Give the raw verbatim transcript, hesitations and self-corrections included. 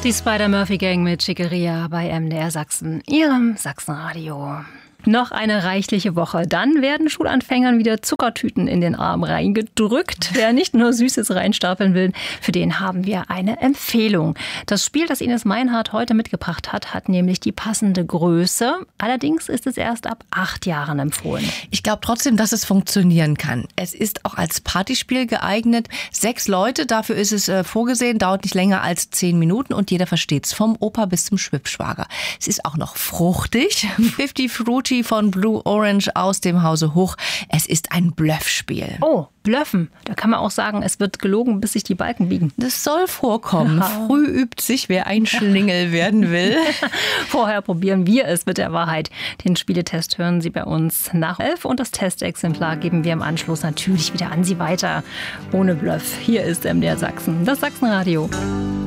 Die Spider-Murphy-Gang mit Schickeria bei M D R Sachsen, Ihrem Sachsenradio. Noch eine reichliche Woche. Dann werden Schulanfängern wieder Zuckertüten in den Arm reingedrückt. Wer nicht nur Süßes reinstapeln will, für den haben wir eine Empfehlung. Das Spiel, das Ines Meinhardt heute mitgebracht hat, hat nämlich die passende Größe. Allerdings ist es erst ab acht Jahren empfohlen. Ich glaube trotzdem, dass es funktionieren kann. Es ist auch als Partyspiel geeignet. Sechs Leute, dafür ist es äh, vorgesehen, dauert nicht länger als zehn Minuten und jeder versteht's. Vom Opa bis zum Schwippschwager. Es ist auch noch fruchtig. fünfzig Fruity von Blue Orange aus dem Hause Hoch. Es ist ein Bluffspiel. Oh, Bluffen. Da kann man auch sagen, es wird gelogen, bis sich die Balken biegen. Das soll vorkommen. Ja. Früh übt sich, wer ein Schlingel werden will. Vorher probieren wir es mit der Wahrheit. Den Spieletest hören Sie bei uns nach elf und das Testexemplar geben wir im Anschluss natürlich wieder an Sie weiter. Ohne Bluff. Hier ist M D R Sachsen, das Sachsenradio.